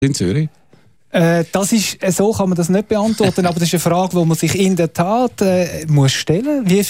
in Zürich? Das ist, so kann man das nicht beantworten, aber das ist eine Frage, die man sich in der Tat muss stellen. Wie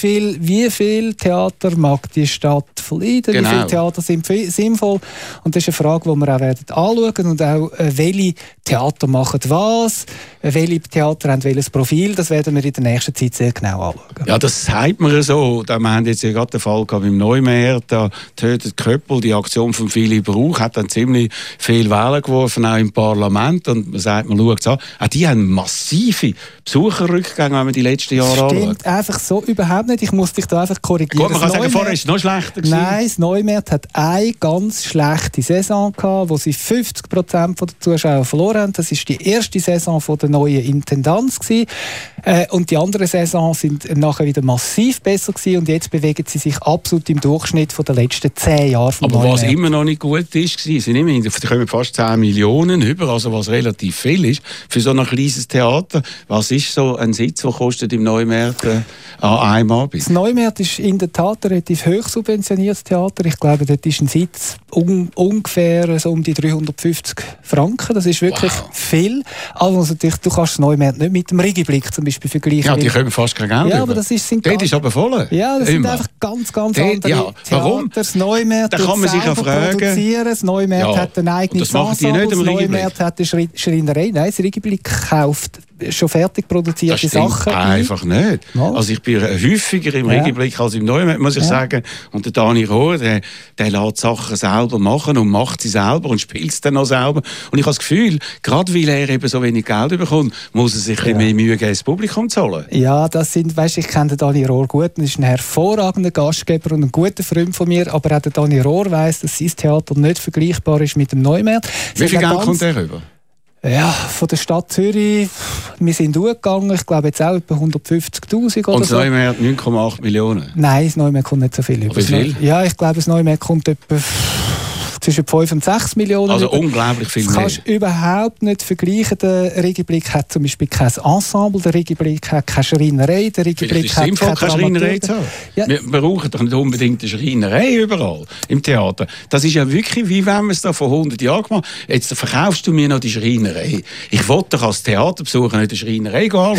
viel Theater mag die Stadt verleiden? Genau. Wie viele Theater sind sinnvoll? Und das ist eine Frage, die wir auch werden anschauen und auch, welche Theater machen was, welche Theater haben welches Profil, das werden wir in der nächsten Zeit sehr genau anschauen. Ja, das sagt man so. Wir haben jetzt ja gerade den Fall gehabt beim Neumayer, da tötet Köppel, die Aktion von Philipp Rauch hat dann ziemlich viel Wellen geworfen, auch im Parlament, und man sagt, man schaut es an. Auch die haben massive Besucherrückgänge, wenn man die letzten Jahre anschaut. Stimmt einfach so überhaupt nicht. Ich muss dich da einfach korrigieren. Gut, man kann sagen, vorher ist es noch schlechter gewesen. Nein, das Neumärt hat eine ganz schlechte Saison gehabt, wo sie 50% der Zuschauer verloren haben. Das war die erste Saison von der neuen Intendanz gewesen. Und die anderen Saisons sind nachher wieder massiv besser gewesen, und jetzt bewegen sie sich absolut im Durchschnitt von den letzten 10 Jahren vom Aber Neumärt. Was immer noch nicht gut ist, sind immerhin, die kommen fast 10 Millionen über, also was relativ viel ist für so ein kleines Theater. Was ist so ein Sitz, der kostet im Neumärt an einem Abend? Das Neumärt ist in der Tat ein relativ hoch subventioniertes Theater. Ich glaube, dort ist ein Sitz ungefähr so um die 350 Franken. Das ist wirklich viel. Also natürlich, du kannst das Neumärt nicht mit dem Rigiblick zum Beispiel vergleichen. Ja, die können fast kein Geld über. Aber das sind dort ist aber voll. Ja, das sind einfach ganz andere Theater. Warum? Das Neumärt da kann man sich ja fragen. Das Neumärt hat eine eigene Ensemble. Das Neumärt hat eine Schreinerei. Nein, das Rigiblick kauft schon fertig produzierte Sachen. Einfach nicht. Ja. Also ich bin häufiger im Rigiblick als im Neumärt, muss ich sagen. Und der Dani Rohr, der lässt Sachen selber machen und macht sie selber und spielt es dann auch selber. Und ich habe das Gefühl, gerade weil er eben so wenig Geld bekommt, muss er sich ein bisschen mehr Mühe geben, das Publikum zu zahlen. Ja, das sind, weißt, ich kenne den Dani Rohr gut. Er ist ein hervorragender Gastgeber und ein guter Freund von mir. Aber auch der Dani Rohr weiss, dass sein Theater nicht vergleichbar ist mit dem Neumärt. Wie viel Geld kommt er rüber? Ja, von der Stadt Zürich, wir sind durchgegangen, ich glaube jetzt auch etwa 150'000 oder und so. Und das Neumärt 9,8 Millionen? Nein, das Neumärt kommt nicht so viel über. Wie viel? Ja, ich glaube, das Neumärt kommt etwa zwischen 5 und 6 Millionen. Also unglaublich viel mehr. Das kannst du überhaupt nicht vergleichen. Der Rigiblick hat zum Beispiel kein Ensemble, der Rigiblick hat keine Schreinerei, der Rigiblick hat keine Schreinerei zu haben. Ja. Wir brauchen doch nicht unbedingt eine Schreinerei überall im Theater. Das ist ja wirklich, wie wenn man es da vor 100 Jahren gemacht hat. Jetzt verkaufst du mir noch die Schreinerei. Ich wollte doch als Theaterbesucher nicht eine Schreinerei anschauen.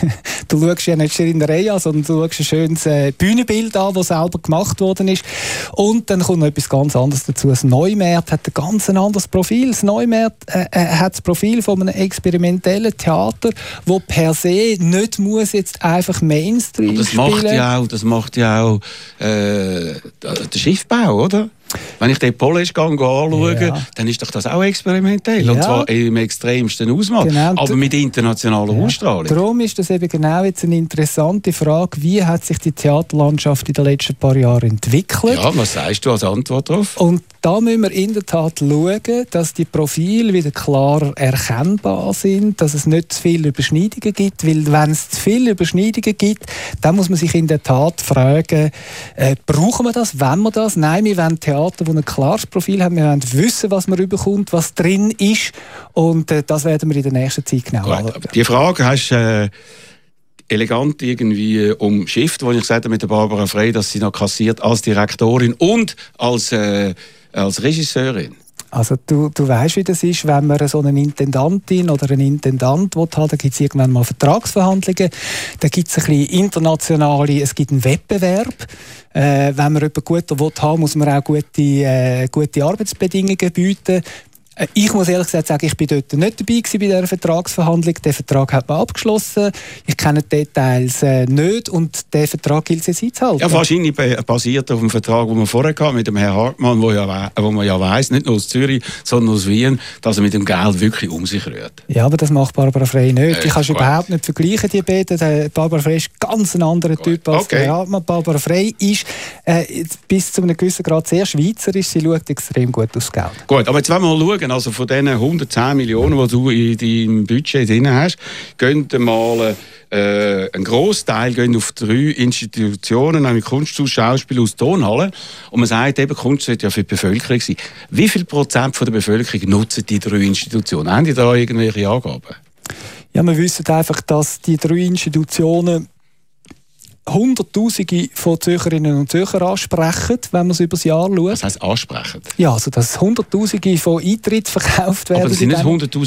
Du schaust ja nicht die Schreinerei an, sondern du schaust ein schönes Bühnenbild an, das selber gemacht worden ist. Und dann kommt noch etwas ganz anderes dazu. Das Neumärt hat ein ganz anderes Profil. Das Neumärt hat das Profil von einem experimentellen Theater, das per se nicht muss jetzt einfach Mainstream spielen. Das macht ja auch der Schiffbau, oder? Wenn ich den Polish-Gang anschaue, dann ist doch das auch experimentell. Ja. Und zwar im extremsten Ausmaß. Genau. Aber mit internationaler Ausstrahlung. Darum ist das eben genau jetzt eine interessante Frage. Wie hat sich die Theaterlandschaft in den letzten paar Jahren entwickelt? Ja, was sagst du als Antwort darauf? Und da müssen wir in der Tat schauen, dass die Profile wieder klar erkennbar sind, dass es nicht zu viele Überschneidungen gibt. Weil wenn es zu viele Überschneidungen gibt, dann muss man sich in der Tat fragen, brauchen wir das, wollen wir das? Nein, wir wollen Theater, die ein klares Profil haben. Wir wollen wissen, was man überkommt, was drin ist. Und das werden wir in der nächsten Zeit genau anschauen. Die Frage hast elegant irgendwie umschifft, wo ich gesagt habe mit der Barbara Frey, dass sie noch kassiert als Direktorin und als Regisseurin. Also du weißt, wie das ist, wenn man so eine Intendantin oder einen Intendant haben will, dann gibt es irgendwann mal Vertragsverhandlungen, dann gibt es ein bisschen internationale, es gibt einen Wettbewerb. Wenn man jemanden gut haben will, muss man auch gute Arbeitsbedingungen bieten. Ich muss ehrlich gesagt sagen, ich bin dort nicht dabei gewesen bei dieser Vertragsverhandlung. Der Vertrag hat man abgeschlossen. Ich kenne die Details nicht und der Vertrag gilt es jetzt einzuhalten. Ja, wahrscheinlich basiert auf dem Vertrag, den wir vorher hatten mit dem Herrn Hartmann, wo man ja weiss, nicht nur aus Zürich, sondern aus Wien, dass er mit dem Geld wirklich um sich rührt. Ja, aber das macht Barbara Frey nicht. Ich kann es überhaupt nicht vergleichen, die beiden. Barbara Frey ist ganz ein anderer Typ als der Hartmann. Barbara Frey ist bis zu einem gewissen Grad sehr schweizerisch. Sie schaut extrem gut aufs Geld. Gut, aber jetzt wollen wir mal schauen. Also von diesen 110 Millionen, die du in deinem Budget drin hast, gehen mal ein Grossteil gehen auf 3 Institutionen, nämlich Kunsthaus, Schauspiel und Tonhalle. Und man sagt eben, Kunst sollte ja für die Bevölkerung sein. Wie viel Prozent von der Bevölkerung nutzen die 3 Institutionen? Haben die da irgendwelche Angaben? Ja, wir wissen einfach, dass die 3 Institutionen Hunderttausende von Zürcherinnen und Zürcher ansprechen, wenn man es über das Jahr schaut. Was heisst ansprechen? Ja, also dass Hunderttausende von Eintritt verkauft werden. Aber das sind nicht 100'000